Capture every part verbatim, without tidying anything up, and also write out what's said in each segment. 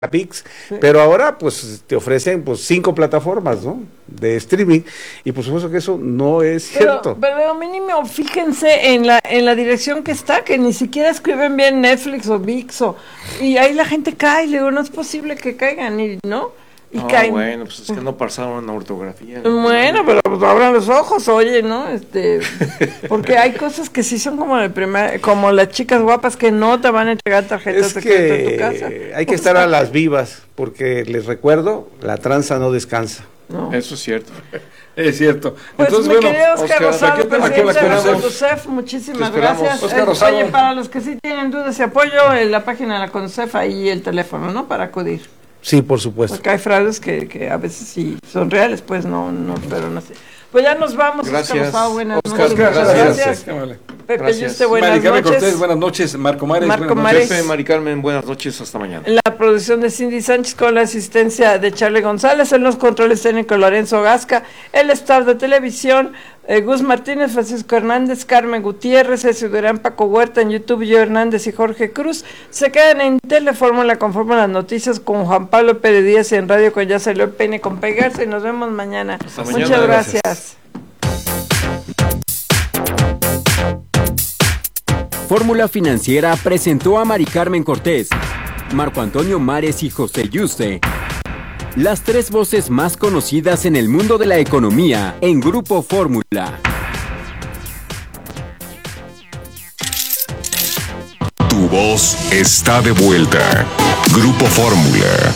ViX, sí. Pero ahora pues te ofrecen pues cinco plataformas, ¿no? De streaming, y por supuesto que eso no es pero, cierto. Pero mínimo fíjense en la en la dirección que está, que ni siquiera escriben bien Netflix o ViX, o, y ahí la gente cae, le digo, no es posible que caigan, y ¿no? Y no, caen. Bueno, pues es que no pasaron una ortografía. Bueno, pero pues abran los ojos, oye, ¿no? Este, porque hay cosas que sí son como de primer, como las chicas guapas que no te van a entregar tarjetas de crédito en tu casa. Hay que estar a las vivas, porque les recuerdo, la tranza no descansa. No. Eso es cierto. Es cierto. Pues entonces, mi bueno, querido Oscar, Oscar Rosado, presidente de la CONDUCEF, muchísimas gracias. Oscar Rosado. Oye, para los que sí tienen dudas y apoyo, en la página de la CONDUCEF, ahí el teléfono, ¿no? Para acudir. Sí, por supuesto. Porque hay fraudes que, que a veces sí son reales, pues no, no, pero no sé. Pues ya nos vamos, gracias. Oscar Rosado, buenas Oscar, noches. gracias. Gracias. gracias. Pepe gracias. Yuste, buenas Mari Carmen noches. Cortés, buenas noches. Marco Mares, Marco buenas Mares. noches. Pepe, Mari Carmen, buenas noches, hasta mañana. La producción de Cindy Sánchez con la asistencia de Charlie González, en los controles técnicos Lorenzo Gasca, el staff de televisión, eh, Gus Martínez, Francisco Hernández, Carmen Gutiérrez, Ceci Durán, Paco Huerta, en YouTube, yo Hernández y Jorge Cruz. Se quedan en Telefórmula conforme las noticias con Juan Pablo Pérez Díaz, y en Radio con Ya Salió el Peine con Pegarse, y nos vemos mañana. Hasta Muchas mañana, gracias. gracias. Fórmula Financiera presentó a Mari Carmen Cortés, Marco Antonio Mares y José Yuste, las tres voces más conocidas en el mundo de la economía en Grupo Fórmula. Tu voz está de vuelta. Grupo Fórmula.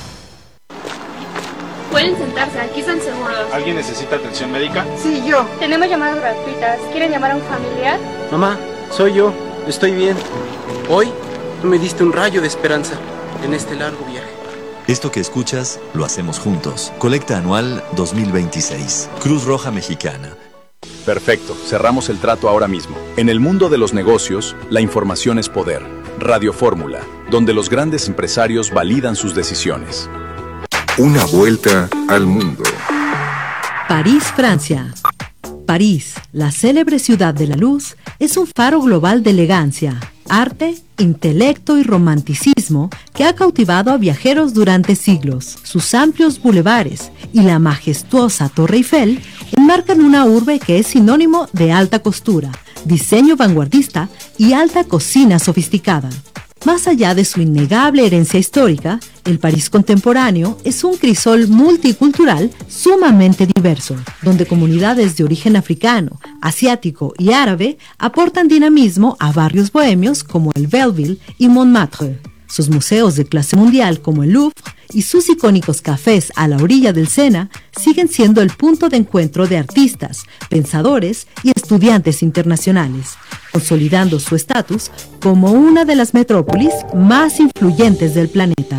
Pueden sentarse, aquí están seguros. ¿Alguien necesita atención médica? Sí, yo. Tenemos llamadas gratuitas. ¿Quieren llamar a un familiar? Mamá, soy yo. Estoy bien. Hoy me diste un rayo de esperanza en este largo viaje. Esto que escuchas, lo hacemos juntos. Colecta anual dos mil veintiséis. Cruz Roja Mexicana. Perfecto, cerramos el trato ahora mismo. En el mundo de los negocios, la información es poder. Radio Fórmula, donde los grandes empresarios validan sus decisiones. Una vuelta al mundo. París, Francia. París, la célebre ciudad de la luz, es un faro global de elegancia, arte, intelecto y romanticismo que ha cautivado a viajeros durante siglos. Sus amplios bulevares y la majestuosa Torre Eiffel enmarcan una urbe que es sinónimo de alta costura, diseño vanguardista y alta cocina sofisticada. Más allá de su innegable herencia histórica, el París contemporáneo es un crisol multicultural sumamente diverso, donde comunidades de origen africano, asiático y árabe aportan dinamismo a barrios bohemios como el Belleville y Montmartre. Sus museos de clase mundial como el Louvre y sus icónicos cafés a la orilla del Sena siguen siendo el punto de encuentro de artistas, pensadores y estudiantes internacionales, consolidando su estatus como una de las metrópolis más influyentes del planeta.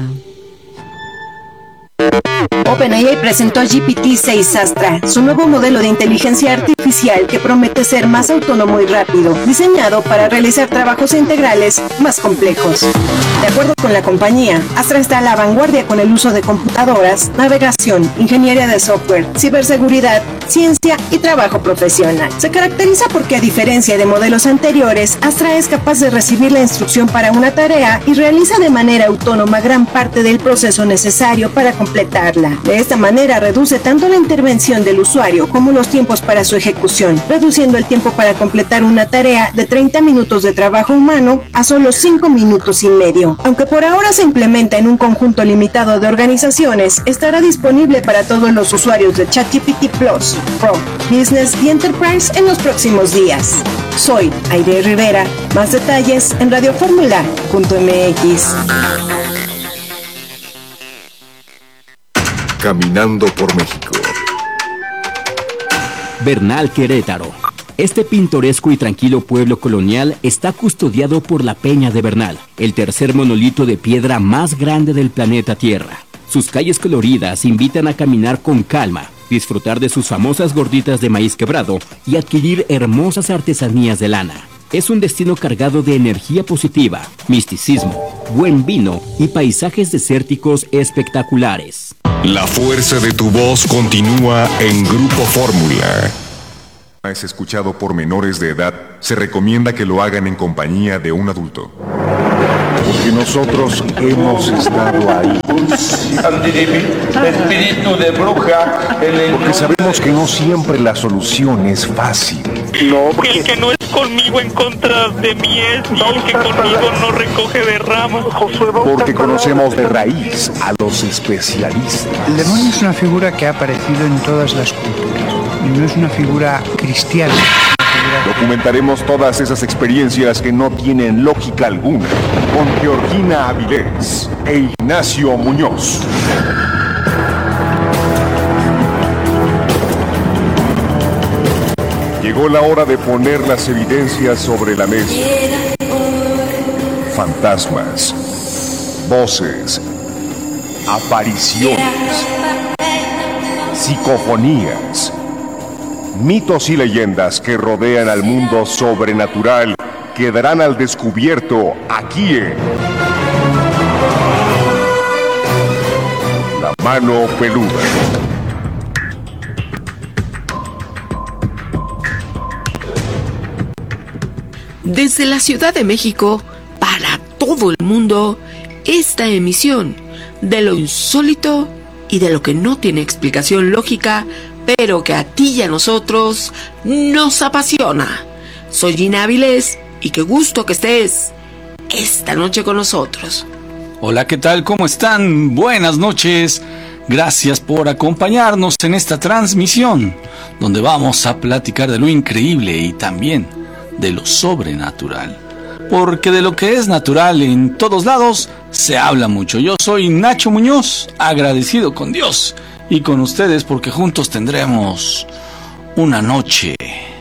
OpenAI presentó G P T seis Astra, su nuevo modelo de inteligencia artificial que promete ser más autónomo y rápido, diseñado para realizar trabajos integrales más complejos. De acuerdo con la compañía, Astra está a la vanguardia con el uso de computadoras, navegación, ingeniería de software, ciberseguridad, ciencia y trabajo profesional. Se caracteriza porque, a diferencia de modelos anteriores, Astra es capaz de recibir la instrucción para una tarea y realiza de manera autónoma gran parte del proceso necesario para completarla. De esta manera reduce tanto la intervención del usuario como los tiempos para su ejecución, reduciendo el tiempo para completar una tarea de treinta minutos de trabajo humano a solo cinco minutos y medio. Aunque por ahora se implementa en un conjunto limitado de organizaciones, estará disponible para todos los usuarios de ChatGPT Plus, Pro, Business y Enterprise en los próximos días. Soy Aide Rivera. Más detalles en radioformula punto m x. Caminando por México. Bernal, Querétaro. Este pintoresco y tranquilo pueblo colonial está custodiado por la Peña de Bernal, el tercer monolito de piedra más grande del planeta Tierra. Sus calles coloridas invitan a caminar con calma, disfrutar de sus famosas gorditas de maíz quebrado y adquirir hermosas artesanías de lana. Es un destino cargado de energía positiva, misticismo, buen vino y paisajes desérticos espectaculares. La fuerza de tu voz continúa en Grupo Fórmula. Es escuchado por menores de edad, se recomienda que lo hagan en compañía de un adulto. porque nosotros hemos estado ahí. Espíritu de bruja. Porque sabemos que no siempre la solución es fácil. No, porque el que no es conmigo en contra de mí es, y el que conmigo no recoge de ramas. Porque conocemos de raíz a los especialistas. El demonio es una figura que ha aparecido en todas las culturas. Y no es una figura cristiana. Documentaremos todas esas experiencias que no tienen lógica alguna con Georgina Avilés e Ignacio Muñoz. Llegó la hora de poner las evidencias sobre la mesa. Fantasmas, voces, apariciones, psicofonías, mitos y leyendas que rodean al mundo sobrenatural quedarán al descubierto aquí en La Mano Peluda. Desde la Ciudad de México, para todo el mundo, esta emisión de lo insólito y de lo que no tiene explicación lógica, pero que a ti y a nosotros nos apasiona. Soy Gina Avilés y qué gusto que estés esta noche con nosotros. Hola, ¿qué tal? ¿Cómo están? Buenas noches. Gracias por acompañarnos en esta transmisión, donde vamos a platicar de lo increíble y también de lo sobrenatural. Porque de lo que es natural en todos lados se habla mucho. Yo soy Nacho Muñoz, agradecido con Dios y con ustedes porque juntos tendremos una noche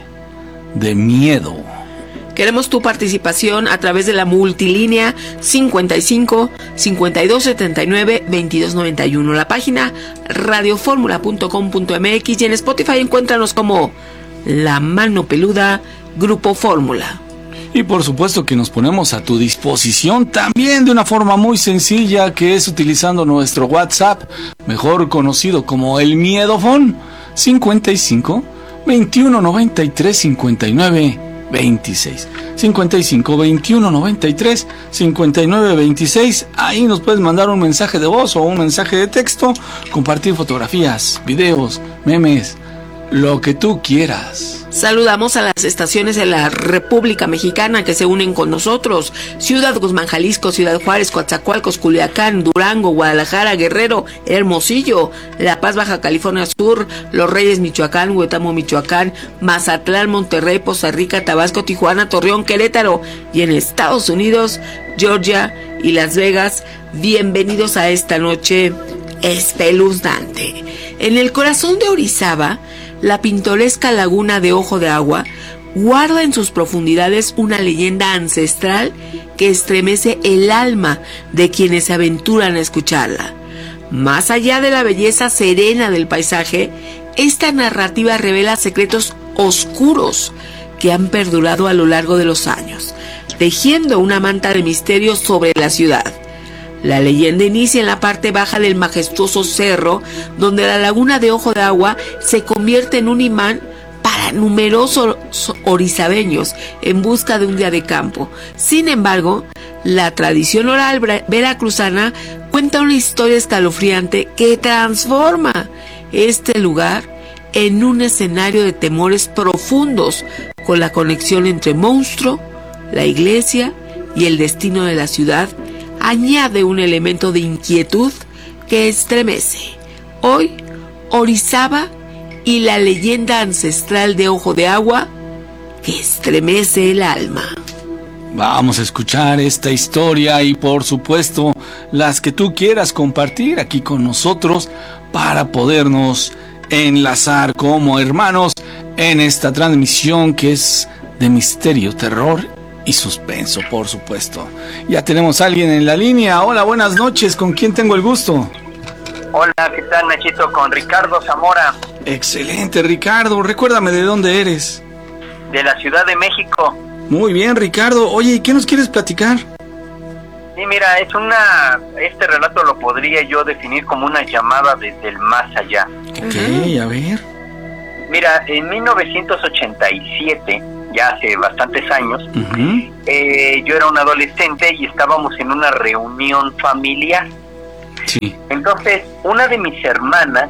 de miedo. Queremos tu participación a través de la multilínea cincuenta y cinco, cincuenta y dos setenta y nueve, veintidós noventa y uno, la página radioformula punto com punto m x y en Spotify encuéntranos como La Mano Peluda Grupo Fórmula. Y por supuesto que nos ponemos a tu disposición también de una forma muy sencilla, que es utilizando nuestro WhatsApp, mejor conocido como el Miedofón, cincuenta y cinco, veintiuno noventa y tres, cincuenta y nueve, veintiséis. cincuenta y cinco, veintiuno noventa y tres, cincuenta y nueve, veintiséis. Ahí nos puedes mandar un mensaje de voz o un mensaje de texto, compartir fotografías, videos, memes, lo que tú quieras. Saludamos a las estaciones de la República Mexicana que se unen con nosotros: Ciudad Guzmán, Jalisco, Ciudad Juárez, Coatzacoalcos, Culiacán, Durango, Guadalajara, Guerrero, Hermosillo, La Paz, Baja California Sur, Los Reyes, Michoacán, Huetamo, Michoacán, Mazatlán, Monterrey, Poza Rica, Tabasco, Tijuana, Torreón, Querétaro y en Estados Unidos, Georgia y Las Vegas. Bienvenidos a esta noche espeluznante. En el corazón de Orizaba, la pintoresca laguna de Ojo de Agua guarda en sus profundidades una leyenda ancestral que estremece el alma de quienes se aventuran a escucharla. Más allá de la belleza serena del paisaje, esta narrativa revela secretos oscuros que han perdurado a lo largo de los años, tejiendo una manta de misterio sobre la ciudad. La leyenda inicia en la parte baja del majestuoso cerro, donde la laguna de Ojo de Agua se convierte en un imán para numerosos orizabeños en busca de un día de campo. Sin embargo, la tradición oral veracruzana cuenta una historia escalofriante que transforma este lugar en un escenario de temores profundos, con la conexión entre monstruo, la iglesia y el destino de la ciudad. Añade un elemento de inquietud que estremece. Hoy, Orizaba y la leyenda ancestral de Ojo de Agua que estremece el alma. Vamos a escuchar esta historia y por supuesto las que tú quieras compartir aquí con nosotros para podernos enlazar como hermanos en esta transmisión que es de misterio, terror y suspenso, por supuesto. Ya tenemos a alguien en la línea. Hola, buenas noches. ¿Con quién tengo el gusto? Hola, ¿qué tal, Nachito? Con Ricardo Zamora. Excelente, Ricardo. Recuérdame de dónde eres. De la Ciudad de México. Muy bien, Ricardo. Oye, ¿y qué nos quieres platicar? Sí, mira, es una... Este relato lo podría yo definir como una llamada desde el más allá. Ok, a ver. Mira, en mil novecientos ochenta y siete... ya hace bastantes años. Uh-huh. eh, yo era un adolescente y estábamos en una reunión familiar. Sí. Entonces, una de mis hermanas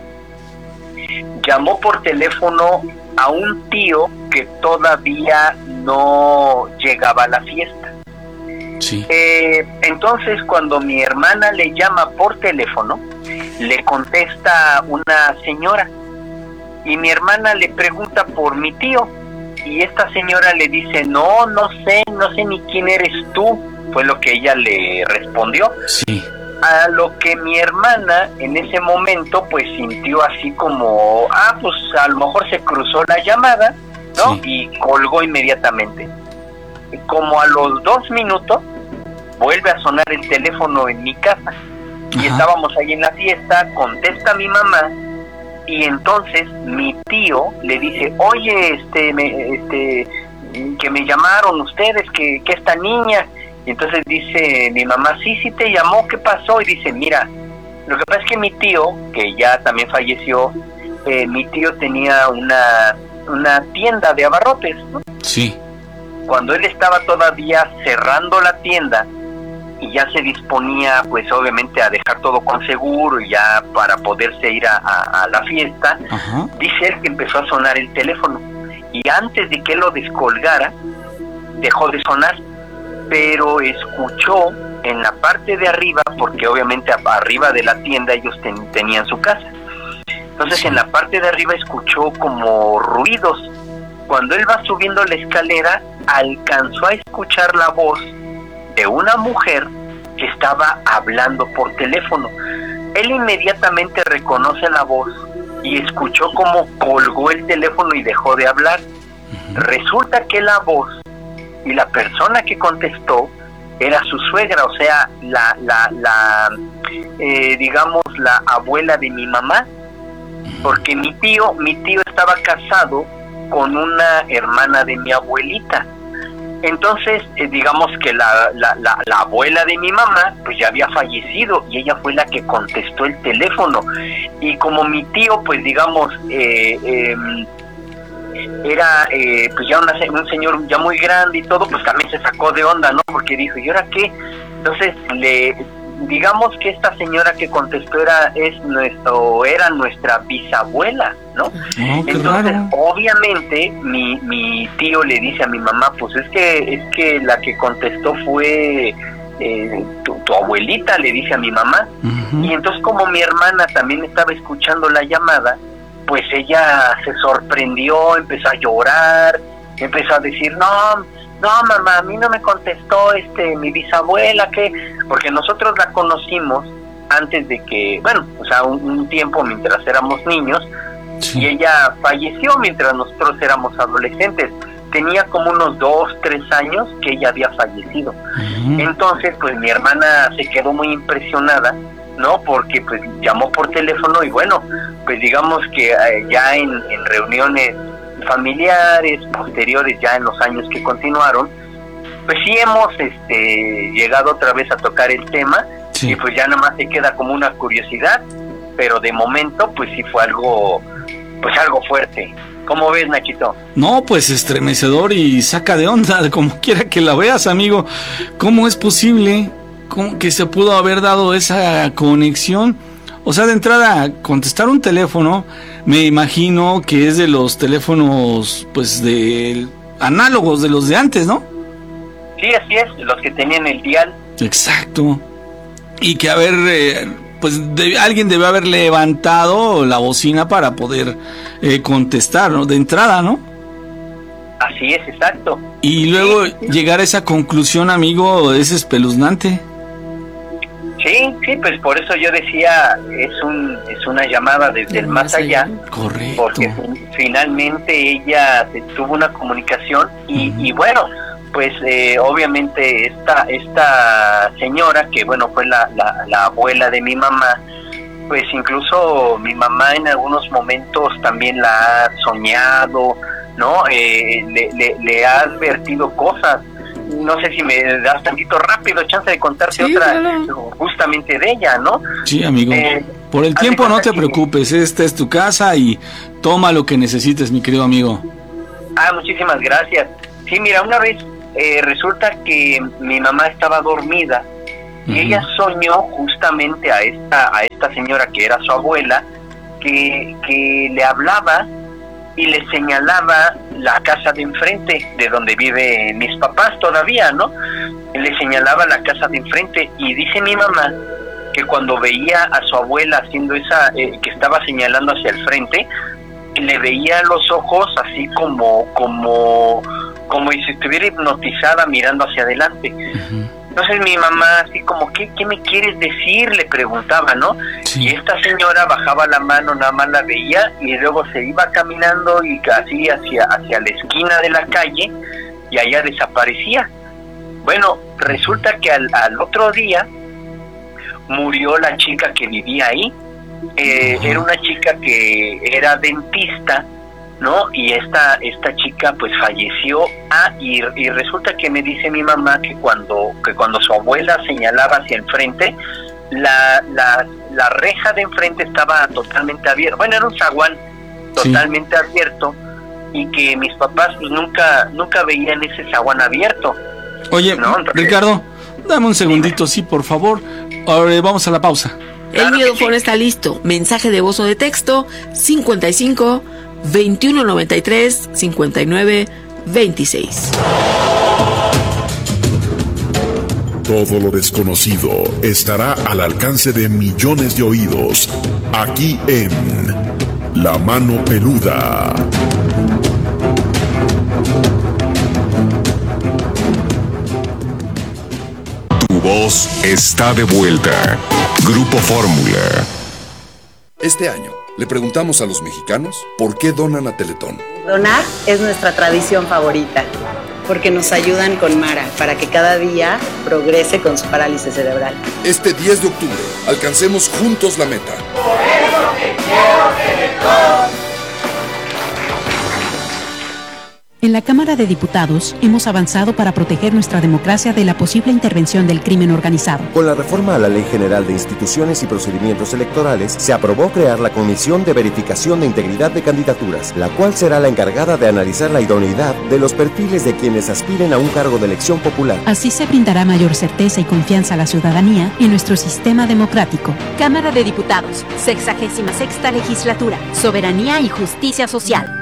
llamó por teléfono a un tío que todavía no llegaba a la fiesta. Sí. Eh, entonces, cuando mi hermana le llama por teléfono, le contesta una señora y mi hermana le pregunta por mi tío y esta señora le dice, no, no sé, no sé ni quién eres tú, fue lo que ella le respondió. Sí. A lo que mi hermana en ese momento pues sintió así como, ah, pues a lo mejor se cruzó la llamada, ¿no? Sí. Y colgó inmediatamente. Como a los dos minutos vuelve a sonar el teléfono en mi casa. Y Ajá. estábamos ahí en la fiesta, contesta mi mamá y entonces mi tío le dice, oye, este, me, este, que me llamaron ustedes, que, que esta niña... Y entonces dice mi mamá, sí, sí te llamó, ¿qué pasó? Y dice, mira, lo que pasa es que mi tío, que ya también falleció, eh, mi tío tenía una, una tienda de abarrotes, ¿no? Sí. Cuando él estaba todavía cerrando la tienda y ya se disponía, pues obviamente a dejar todo con seguro y ya para poderse ir a, a, a la fiesta, Ajá. dice él que empezó a sonar el teléfono. Y antes de que él lo descolgara, dejó de sonar. Pero escuchó en la parte de arriba, porque obviamente arriba de la tienda ellos ten, tenían su casa. Entonces sí. en la parte de arriba escuchó como ruidos. Cuando él va subiendo la escalera, alcanzó a escuchar la voz de una mujer que estaba hablando por teléfono. Él inmediatamente reconoce la voz y escuchó cómo colgó el teléfono y dejó de hablar. Uh-huh. Resulta que la voz y la persona que contestó era su suegra, o sea, la, la, la eh, digamos, la abuela de mi mamá, porque mi tío, mi tío estaba casado con una hermana de mi abuelita. Entonces, eh, digamos que la, la, la, la abuela de mi mamá, pues ya había fallecido y ella fue la que contestó el teléfono. Y como mi tío, pues digamos, eh, eh, era eh, pues ya una, un señor ya muy grande y todo, pues también se sacó de onda, ¿no? Porque dijo, ¿y ahora qué? Entonces, le digamos que esta señora que contestó era es nuestro era nuestra bisabuela, ¿no? Oh, Entonces, raro. obviamente, mi, mi tío le dice a mi mamá, pues es que es que la que contestó fue eh, tu, tu abuelita, le dice a mi mamá. Uh-huh. Y entonces, como mi hermana también estaba escuchando la llamada, pues ella se sorprendió, empezó a llorar, empezó a decir, no, no mamá, a mí no me contestó este mi bisabuela, que porque nosotros la conocimos antes de que, bueno, o sea, un, un tiempo mientras éramos niños, sí. Y ella falleció mientras nosotros éramos adolescentes. Tenía como unos dos, tres años que ella había fallecido. Uh-huh. Entonces, pues mi hermana se quedó muy impresionada, ¿no? Porque pues llamó por teléfono y bueno, pues digamos que eh, ya en, en reuniones familiares posteriores, ya en los años que continuaron, pues sí hemos este llegado otra vez a tocar el tema, sí. Y pues ya nada más se queda como una curiosidad, pero de momento pues sí fue algo, pues algo fuerte. ¿Cómo ves, Nachito? No, pues estremecedor y saca de onda, como quiera que la veas, amigo. ¿Cómo es posible ¿Cómo que se pudo haber dado esa conexión? O sea, de entrada, contestar un teléfono, me imagino que es de los teléfonos, pues, de análogos, de los de antes, ¿no? Sí, así es, los que tenían el dial. Exacto. Y que haber, eh, pues, de, alguien debe haber levantado la bocina para poder eh, contestar, ¿no? De entrada, ¿no? Así es, exacto. Y luego sí, sí. llegar a esa conclusión, amigo, es espeluznante. Sí, sí, pues por eso yo decía, es un es una llamada desde el más allá. Correcto. Porque finalmente ella tuvo una comunicación y, uh-huh. y bueno, pues eh, obviamente esta esta señora, que bueno, fue la, la, la abuela de mi mamá, pues incluso mi mamá en algunos momentos también la ha soñado, ¿no? Eh, le, le, le ha advertido cosas. No sé si me das tantito rápido chance de contarte sí, otra claro. justamente de ella, ¿no? Sí, amigo. Eh, Por el tiempo no te preocupes, esta es tu casa y toma lo que necesites, mi querido amigo. Ah, muchísimas gracias. Sí, mira, una vez eh, resulta que mi mamá estaba dormida y ella soñó justamente a esta a esta señora que era su abuela, que, que le hablaba y le señalaba la casa de enfrente, de donde vive mis papás todavía, ¿no? Le señalaba la casa de enfrente, y dice mi mamá que cuando veía a su abuela haciendo esa, eh, que estaba señalando hacia el frente, le veía los ojos así como, como, como si estuviera hipnotizada mirando hacia adelante. Uh-huh. Entonces mi mamá así como, ¿qué, qué me quieres decir? Le preguntaba, ¿no? Sí. Y esta señora bajaba la mano, nada más la veía, y luego se iba caminando y así hacia, hacia la esquina de la calle, y allá desaparecía. Bueno, resulta que al, al otro día murió la chica que vivía ahí. Eh, era una chica que era dentista, ¿no? Y esta esta chica pues falleció. Ah, y, y resulta que me dice mi mamá que cuando que cuando su abuela señalaba hacia enfrente, la, la, la reja de enfrente estaba totalmente abierta. Bueno, era un zaguán totalmente sí. abierto, y que mis papás pues nunca nunca veían ese zaguán abierto. Oye, ¿no? Entonces, Ricardo, dame un segundito, sí, por favor. Ahora vamos a la pausa. El miedofón está listo. Mensaje de voz o de texto cincuenta y cinco, veintiuno noventa y tres, cincuenta y nueve, veintiséis. Todo lo desconocido estará al alcance de millones de oídos, aquí en La Mano Peluda. Tu voz está de vuelta. Grupo Fórmula. Este año le preguntamos a los mexicanos por qué donan a Teletón. Donar es nuestra tradición favorita, porque nos ayudan con Mara para que cada día progrese con su parálisis cerebral. Este diez de octubre, alcancemos juntos la meta. Por eso te quiero Teletón. En la Cámara de Diputados hemos avanzado para proteger nuestra democracia de la posible intervención del crimen organizado. Con la reforma a la Ley General de Instituciones y Procedimientos Electorales, se aprobó crear la Comisión de Verificación de Integridad de Candidaturas, la cual será la encargada de analizar la idoneidad de los perfiles de quienes aspiren a un cargo de elección popular. Así se brindará mayor certeza y confianza a la ciudadanía en nuestro sistema democrático. Cámara de Diputados, sexagésima sexta legislatura, soberanía y justicia social.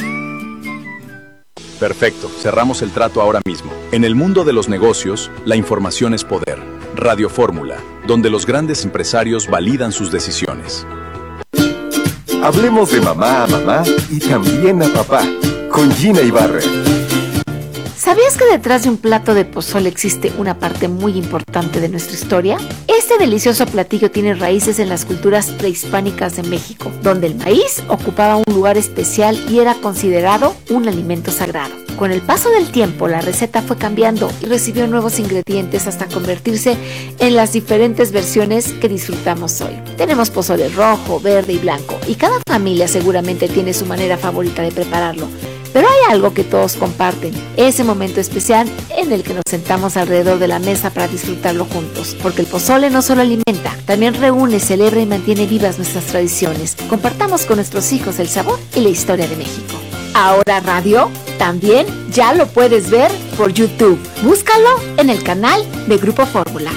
Perfecto, cerramos el trato ahora mismo. En el mundo de los negocios, la información es poder. Radio Fórmula, donde los grandes empresarios validan sus decisiones. Hablemos de mamá a mamá y también a papá, con Gina Ibarra. ¿Sabías que detrás de un plato de pozole existe una parte muy importante de nuestra historia? Este delicioso platillo tiene raíces en las culturas prehispánicas de México, donde el maíz ocupaba un lugar especial y era considerado un alimento sagrado. Con el paso del tiempo, la receta fue cambiando y recibió nuevos ingredientes hasta convertirse en las diferentes versiones que disfrutamos hoy. Tenemos pozole rojo, verde y blanco, y cada familia seguramente tiene su manera favorita de prepararlo. Pero hay algo que todos comparten, ese momento especial en el que nos sentamos alrededor de la mesa para disfrutarlo juntos. Porque el pozole no solo alimenta, también reúne, celebra y mantiene vivas nuestras tradiciones. Compartamos con nuestros hijos el sabor y la historia de México. Ahora Radio también ya lo puedes ver por YouTube. Búscalo en el canal de Grupo Fórmula.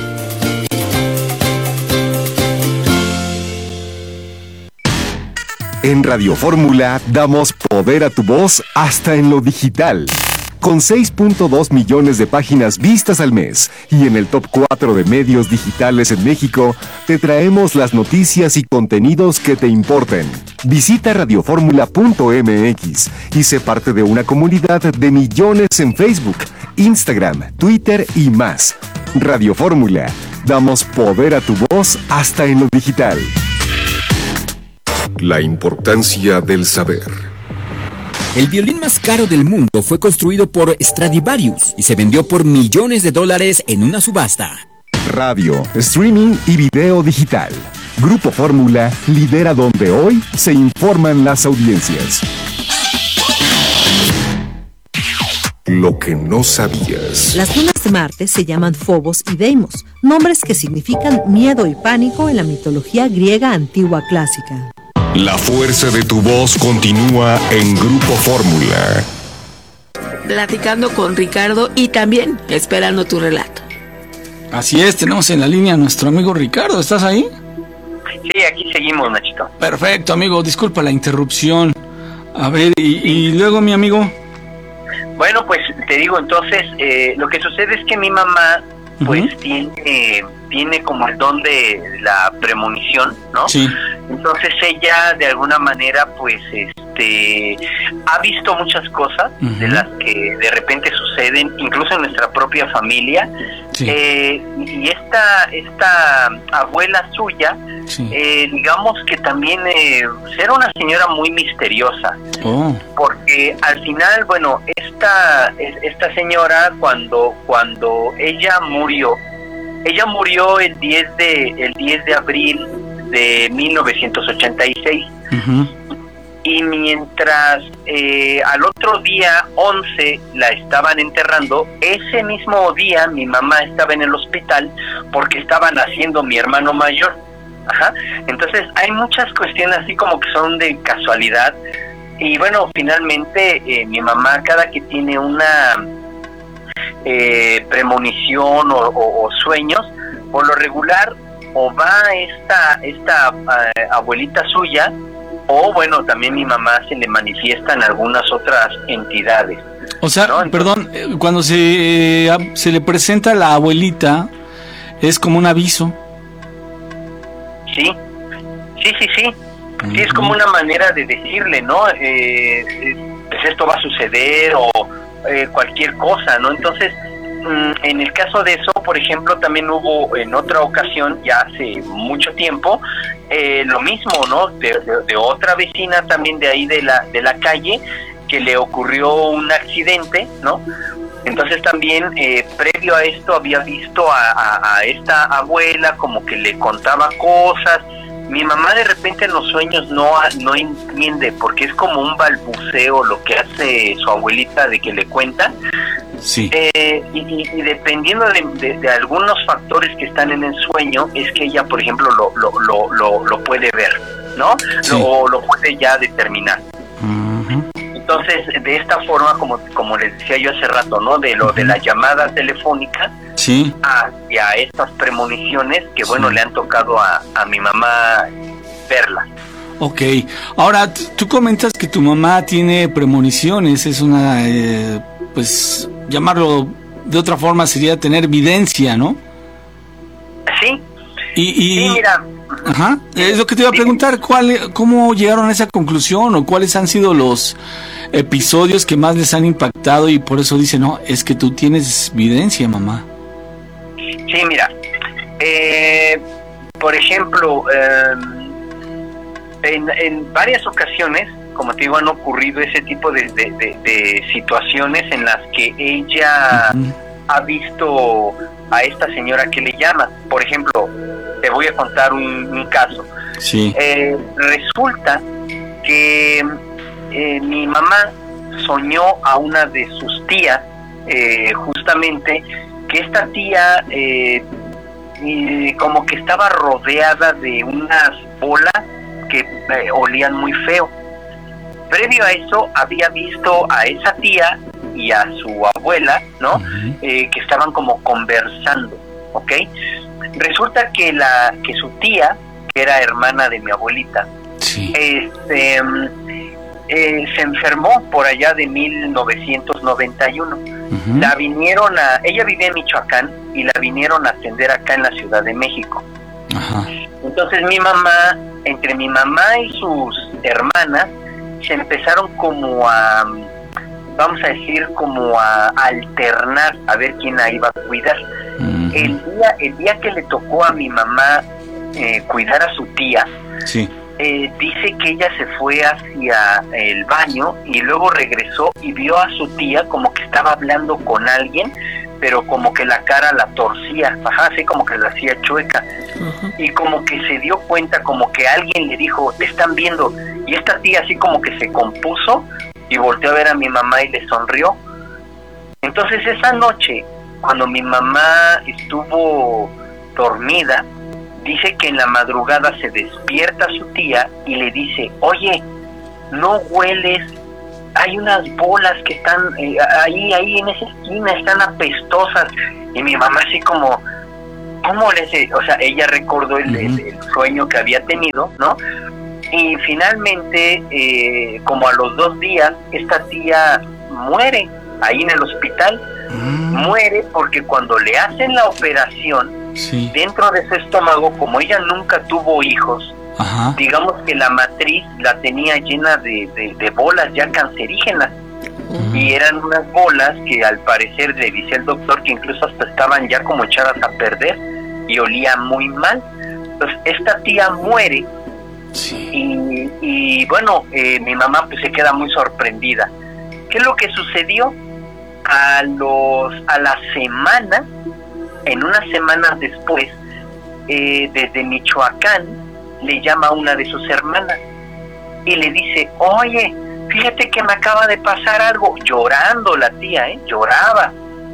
En Radio Fórmula damos poder a tu voz hasta en lo digital. Con seis punto dos millones de páginas vistas al mes y en el top cuatro de medios digitales en México, te traemos las noticias y contenidos que te importen. Visita radioformula punto m x y sé parte de una comunidad de millones en Facebook, Instagram, Twitter y más. Radio Fórmula, damos poder a tu voz hasta en lo digital. La importancia del saber. El violín más caro del mundo fue construido por Stradivarius y se vendió por millones de dólares en una subasta. Radio, streaming y video digital. Grupo Fórmula lidera donde hoy se informan las audiencias. Lo que no sabías. Las lunas de Marte se llaman Phobos y Deimos, nombres que significan miedo y pánico en la mitología griega antigua clásica. La fuerza de tu voz continúa en Grupo Fórmula. platicando con Ricardo y también esperando tu relato. Así es, tenemos en la línea a nuestro amigo Ricardo. ¿Estás ahí? Sí, aquí seguimos, Nachito. Perfecto, amigo, disculpa la interrupción. A ver, y, y luego, mi amigo. Bueno, pues te digo, entonces, eh, lo que sucede es que mi mamá, pues, uh-huh. tiene, tiene como el don de la premonición, ¿no? Sí. Entonces ella, de alguna manera, pues, este, ha visto muchas cosas uh-huh. de las que de repente suceden, incluso en nuestra propia familia. Sí. Eh, y esta, esta abuela suya, sí. eh, digamos que también eh, era una señora muy misteriosa, oh. porque al final, bueno, esta, esta señora cuando, cuando ella murió, ella murió el diez de, el diez de abril de mil novecientos ochenta y seis. Uh-huh. Y mientras eh, al otro día, once, la estaban enterrando, ese mismo día mi mamá estaba en el hospital porque estaba naciendo mi hermano mayor. Ajá. Entonces hay muchas cuestiones así como que son de casualidad. Y bueno, finalmente eh, mi mamá, cada que tiene una eh, premonición o, o, o sueños, por lo regular, o va esta, esta uh, abuelita suya, o bueno, también mi mamá se le manifiestan algunas otras entidades. O sea, ¿no? Perdón, cuando se, eh, se le presenta a la abuelita, es como un aviso. Sí, sí, sí, sí. Uh-huh. Sí, es como una manera de decirle, ¿no? Eh, pues esto va a suceder o eh, cualquier cosa, ¿no? Entonces, en el caso de eso, por ejemplo, también hubo en otra ocasión, ya hace mucho tiempo, eh, lo mismo, ¿no? De, de, de otra vecina también de ahí de la de la calle, que le ocurrió un accidente, ¿no? Entonces también, eh, previo a esto, había visto a, a, a esta abuela como que le contaba cosas. Mi mamá de repente en los sueños no, no entiende, porque es como un balbuceo lo que hace su abuelita de que le cuenta. Sí. Eh, y, y, y dependiendo de, de, de algunos factores que están en el sueño, es que ella, por ejemplo, lo, lo, lo, lo, lo puede ver, ¿no? Sí. Lo, lo puede ya determinar. Uh-huh. Entonces, de esta forma, como, como les decía yo hace rato, ¿no? De lo uh-huh. de la llamada telefónica, sí. hacia estas premoniciones que, bueno, sí. le han tocado a, a mi mamá verlas. Ok, ahora tú comentas que tu mamá tiene premoniciones, es una, eh, pues, llamarlo de otra forma sería tener videncia, ¿no? Sí, y, y, sí, mira. Ajá, es lo que te iba a preguntar, ¿cuál, ¿cómo llegaron a esa conclusión o cuáles han sido los episodios que más les han impactado y por eso dicen, no, es que tú tienes videncia, mamá? Sí, mira, eh, por ejemplo, eh, en, en varias ocasiones, como te digo, han ocurrido ese tipo de, de, de, de situaciones en las que ella uh-huh. ha visto a esta señora que le llama. Por ejemplo, te voy a contar un, un caso. Sí. Eh, resulta que eh, mi mamá soñó a una de sus tías, eh, justamente, que esta tía eh, eh, como que estaba rodeada de unas bolas que eh, olían muy feo. Previo a eso había visto a esa tía y a su abuela, ¿no? Uh-huh. Eh, que estaban como conversando, ¿ok? Resulta que la que su tía, que era hermana de mi abuelita, sí. este, eh, se enfermó por allá de mil novecientos noventa y uno. Uh-huh. La vinieron a, ella vivía en Michoacán y la vinieron a atender acá en la Ciudad de México. Ajá. Entonces mi mamá, entre mi mamá y sus hermanas, se empezaron como a, vamos a decir, como a alternar a ver quién la iba a cuidar. Uh-huh. El día, el día que le tocó a mi mamá eh, cuidar a su tía, sí. eh, dice que ella se fue hacia el baño y luego regresó y vio a su tía como que estaba hablando con alguien, pero como que la cara la torcía, ajá, así como que la hacía chueca. Uh-huh. Y como que se dio cuenta, como que alguien le dijo, te están viendo. Y esta tía así como que se compuso y volteó a ver a mi mamá y le sonrió. Entonces esa noche, cuando mi mamá estuvo dormida, dice que en la madrugada se despierta su tía y le dice, oye, ¿no hueles hay unas bolas que están eh, ahí, ahí en esa esquina, están apestosas. Y mi mamá así como, ¿cómo le sé? O sea, ella recordó el, el, el sueño que había tenido, ¿no? Y finalmente, eh, como a los dos días, esta tía muere ahí en el hospital. Mm. Muere porque cuando le hacen la operación, sí, dentro de su estómago, como ella nunca tuvo hijos, ajá, digamos que la matriz la tenía llena de, de, de bolas ya cancerígenas. Uh-huh. Y eran unas bolas que al parecer le dice el doctor que incluso hasta estaban ya como echadas a perder y olía muy mal. Entonces esta tía muere. Sí. y, y bueno, eh, mi mamá pues se queda muy sorprendida. ¿Qué es lo que sucedió? A los a la semana, en unas semanas después, eh, desde Michoacán le llama a una de sus hermanas y le dice, oye, fíjate que me acaba de pasar algo, llorando la tía, ¿eh? Lloraba.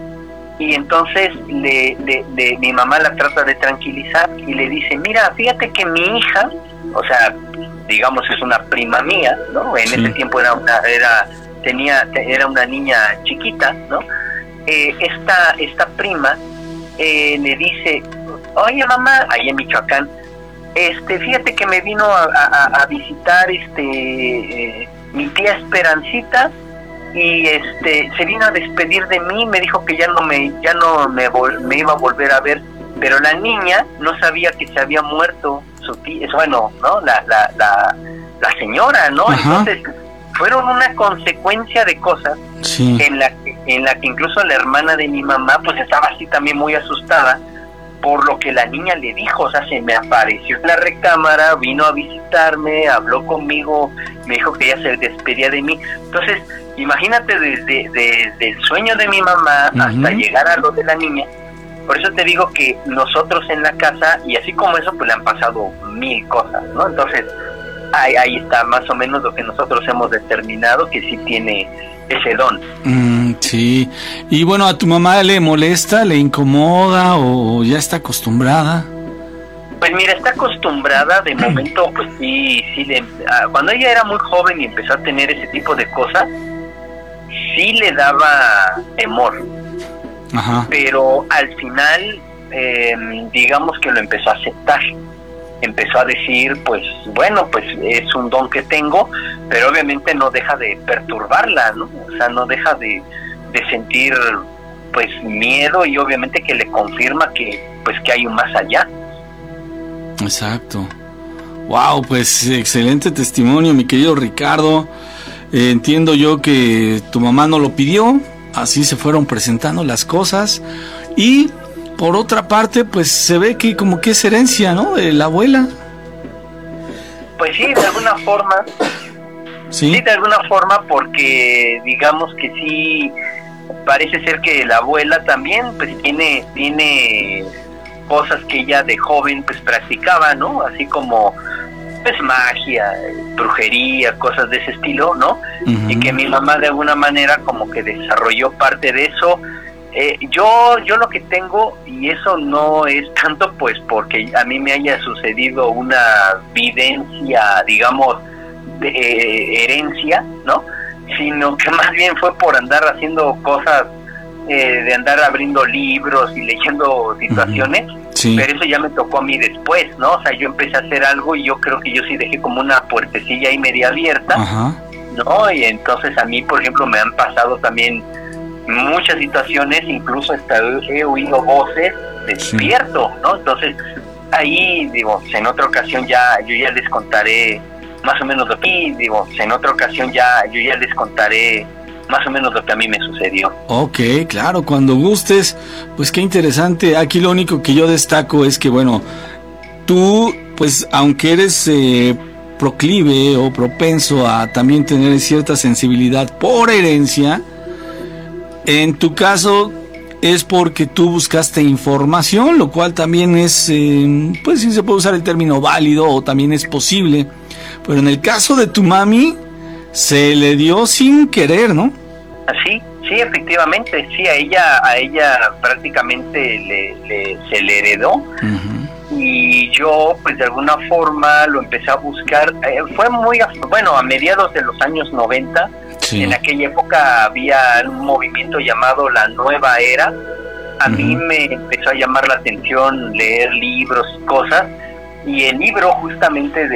Y entonces le, le, le, mi mamá la trata de tranquilizar y le dice, mira, fíjate que mi hija, o sea, digamos es una prima mía, ¿no? En sí. ese tiempo era una, era, tenía, era una niña chiquita, ¿no? Eh, esta, esta prima eh, le dice, oye mamá, ahí en Michoacán, este, fíjate que me vino a, a, a visitar este eh, mi tía Esperancita y este se vino a despedir de mí, me dijo que ya no me ya no me, vol- me iba a volver a ver, pero la niña no sabía que se había muerto su tía, bueno, no, la la la, la señora, ¿no? Ajá. Entonces fueron una consecuencia de cosas, sí, en la que, en la que incluso la hermana de mi mamá pues estaba así también muy asustada por lo que la niña le dijo. O sea, se me apareció en la recámara, vino a visitarme, habló conmigo, me dijo que ella se despedía de mí. Entonces, imagínate desde, desde el sueño de mi mamá, uh-huh, hasta llegar a lo de la niña. Por eso te digo que nosotros en la casa, y así como eso, pues le han pasado mil cosas, ¿no? Entonces, ahí, ahí está más o menos lo que nosotros hemos determinado que sí tiene ese don. Mm, sí. Y bueno, ¿a tu mamá le molesta, le incomoda o ya está acostumbrada? Pues mira, está acostumbrada de momento, pues sí, sí le, cuando ella era muy joven y empezó a tener ese tipo de cosas, sí le daba temor. Ajá. Pero al final, eh, digamos que lo empezó a aceptar. Empezó a decir, pues bueno, pues es un don que tengo, pero obviamente no deja de perturbarla, ¿no? O sea, no deja de, de sentir pues miedo, y obviamente que le confirma que pues que hay un más allá. Exacto. Wow, pues excelente testimonio, mi querido Ricardo. Eh, entiendo yo que tu mamá no lo pidió, así se fueron presentando las cosas, y por otra parte, pues se ve que como que es herencia, ¿no? De la abuela. Pues sí, de alguna forma. Sí. Sí, de alguna forma, porque digamos que sí, parece ser que la abuela también, pues tiene, tiene cosas que ella de joven, pues practicaba, ¿no? Así como, pues magia, brujería, cosas de ese estilo, ¿no? Uh-huh. Y que mi mamá de alguna manera como que desarrolló parte de eso. Eh, yo yo lo que tengo, y eso no es tanto pues porque a mí me haya sucedido una vivencia, digamos, de eh, herencia, ¿no? Sino que más bien fue por andar haciendo cosas, eh, de andar abriendo libros y leyendo situaciones. Uh-huh. Sí. Pero eso ya me tocó a mí después, ¿no? O sea, yo empecé a hacer algo y yo creo que yo sí dejé como una puertecilla ahí media abierta, uh-huh, ¿no? Y entonces a mí, por ejemplo, me han pasado también muchas situaciones, incluso hasta he oído voces despierto, sí, ¿no? Entonces ahí digo, en otra ocasión ya yo ya les contaré más o menos lo que digo, en otra ocasión ya yo ya les contaré más o menos lo que a mí me sucedió. Ok, claro, cuando gustes. Pues qué interesante. Aquí lo único que yo destaco es que bueno, tú pues aunque eres eh, proclive o propenso a también tener cierta sensibilidad por herencia, en tu caso es porque tú buscaste información, lo cual también es, eh, pues sí se puede usar el término válido o también es posible. Pero en el caso de tu mami, se le dio sin querer, ¿no? Sí, sí, efectivamente, sí, a ella, a ella prácticamente le, le, se le heredó. Uh-huh. Y yo, pues de alguna forma lo empecé a buscar. Eh, fue muy, bueno, a mediados de los años noventa, Sí. En aquella época había un movimiento llamado la Nueva Era. A uh-huh. mí me empezó a llamar la atención leer libros y cosas, y el libro justamente de